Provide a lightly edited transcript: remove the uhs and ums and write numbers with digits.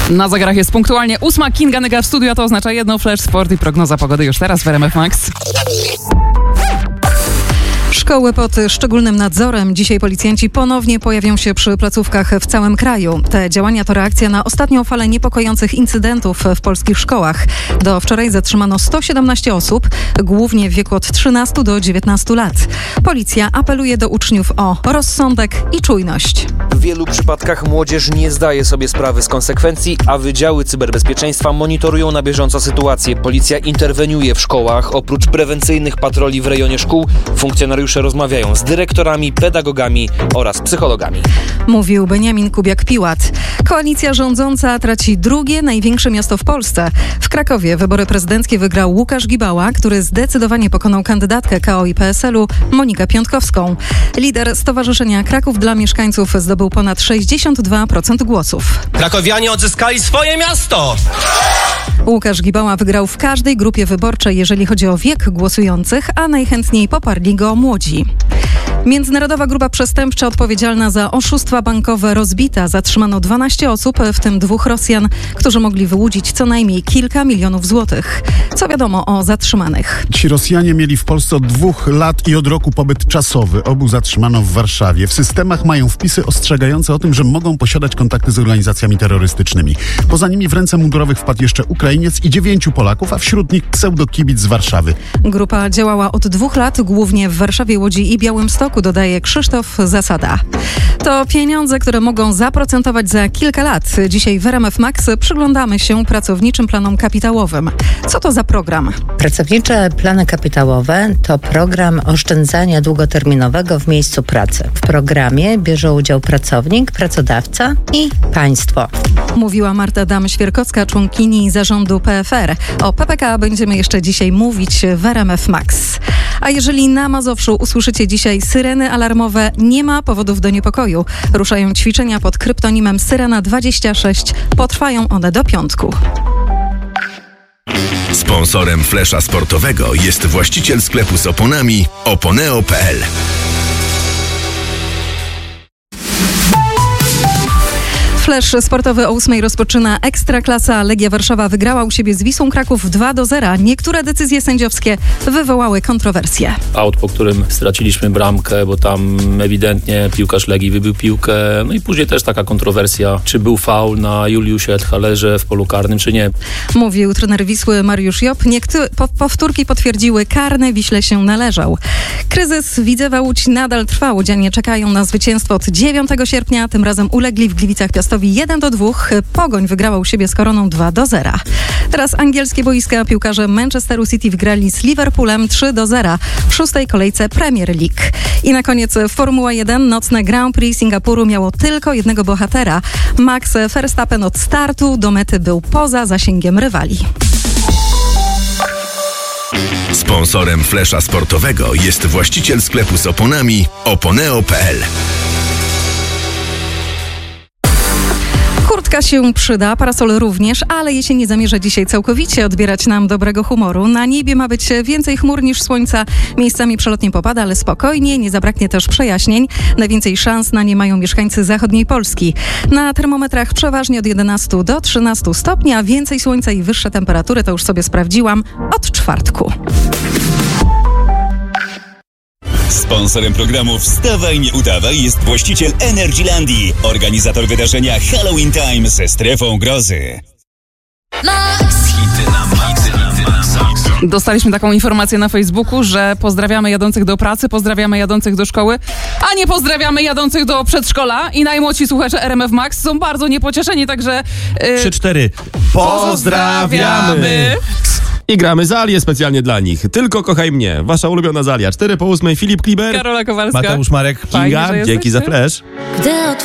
Na zegarach jest punktualnie 8. Kinga Nyga w studiu, a to oznacza jedno: Flash Sport i prognoza pogody już teraz w RMF Max. Szkoły pod szczególnym nadzorem. Dzisiaj policjanci ponownie pojawią się przy placówkach w całym kraju. Te działania to reakcja na ostatnią falę niepokojących incydentów w polskich szkołach. Do wczoraj zatrzymano 117 osób, głównie w wieku od 13 do 19 lat. Policja apeluje do uczniów o rozsądek i czujność. W wielu przypadkach młodzież nie zdaje sobie sprawy z konsekwencji, a wydziały cyberbezpieczeństwa monitorują na bieżąco sytuację. Policja interweniuje w szkołach. Oprócz prewencyjnych patroli w rejonie szkół, funkcjonariusze rozmawiają z dyrektorami, pedagogami oraz psychologami. Mówił Beniamin Kubiak-Piłat. Koalicja rządząca traci drugie największe miasto w Polsce. W Krakowie wybory prezydenckie wygrał Łukasz Gibała, który zdecydowanie pokonał kandydatkę KO i PSL-u Monikę Piątkowską. Lider Stowarzyszenia Kraków dla Mieszkańców zdobył ponad 62% głosów. Krakowianie odzyskali swoje miasto! Łukasz Gibała wygrał w każdej grupie wyborczej, jeżeli chodzi o wiek głosujących, a najchętniej poparli go młodzi. Międzynarodowa grupa przestępcza odpowiedzialna za oszustwa bankowe rozbita. Zatrzymano 12 osób, w tym 2 Rosjan, którzy mogli wyłudzić co najmniej kilka milionów złotych. Co wiadomo o zatrzymanych? Ci Rosjanie mieli w Polsce od 2 lat i od roku pobyt czasowy. Obu zatrzymano w Warszawie. W systemach mają wpisy ostrzegające o tym, że mogą posiadać kontakty z organizacjami terrorystycznymi. Poza nimi w ręce mundurowych wpadł jeszcze Ukrainiec i 9 Polaków, a wśród nich pseudokibic z Warszawy. Grupa działała od 2 lat, głównie w Warszawie, Łodzi i Białymstoku, dodaje Krzysztof Zasada. To pieniądze, które mogą zaprocentować za kilka lat. Dzisiaj w RMF Max przyglądamy się pracowniczym planom kapitałowym. Co to za program? Pracownicze plany kapitałowe to program oszczędzania długoterminowego w miejscu pracy. W programie bierze udział pracownik, pracodawca i państwo. Mówiła Marta Dam-Świerkowska, członkini zarządu PFR. O PPK będziemy jeszcze dzisiaj mówić w RMF Max. A jeżeli na Mazowszu usłyszycie dzisiaj syreny alarmowe, nie ma powodów do niepokoju. Ruszają ćwiczenia pod kryptonimem Syrena 26. Potrwają one do piątku. Sponsorem Flesza Sportowego jest właściciel sklepu z oponami oponeo.pl. Flash sportowy o 8 rozpoczyna Ekstraklasa. Legia Warszawa wygrała u siebie z Wisłą Kraków 2-0. Niektóre decyzje sędziowskie wywołały kontrowersje. Aut, po którym straciliśmy bramkę, bo tam ewidentnie piłkarz Legii wybił piłkę. No i później też taka kontrowersja, czy był faul na Juliusie Edhalerze w polu karnym, czy nie. Mówił trener Wisły Mariusz Job. Powtórki potwierdziły, karny Wiśle się należał. Kryzys Widzewa Łódź nadal trwa. Łodzianie czekają na zwycięstwo od 9 sierpnia. Tym razem ulegli w Gliwicach Piastowi 1-2. Pogoń wygrała u siebie z Koroną 2-0. Teraz angielskie boiska. Piłkarze Manchesteru City wygrali z Liverpoolem 3-0 w 6. kolejce Premier League. I na koniec Formuła 1. Nocne Grand Prix Singapuru miało tylko jednego bohatera. Max Verstappen od startu do mety był poza zasięgiem rywali. Sponsorem Flesza Sportowego jest właściciel sklepu z oponami oponeo.pl. Kurtka się przyda, parasol również, ale jesień nie zamierza dzisiaj całkowicie odbierać nam dobrego humoru. Na niebie ma być więcej chmur niż słońca. Miejscami przelotnie popada, ale spokojnie, nie zabraknie też przejaśnień. Najwięcej szans na nie mają mieszkańcy zachodniej Polski. Na termometrach przeważnie od 11 do 13 stopni, a więcej słońca i wyższe temperatury, to już sobie sprawdziłam, od czwartku. Sponsorem programu Wstawaj, nie udawaj jest właściciel Energylandii, organizator wydarzenia Halloween Time ze strefą grozy. Dostaliśmy taką informację na Facebooku, że pozdrawiamy jadących do pracy, pozdrawiamy jadących do szkoły, a nie pozdrawiamy jadących do przedszkola. I najmłodsi słuchacze RMF Max są bardzo niepocieszeni, także... 3-4. Pozdrawiamy! I gramy Zalię specjalnie dla nich. Tylko kochaj mnie. Wasza ulubiona Zalia. 4 po 8. Filip Kliber. Karola Kowalska. Mateusz Marek. Fajnie, Kinga. Dzięki za flash.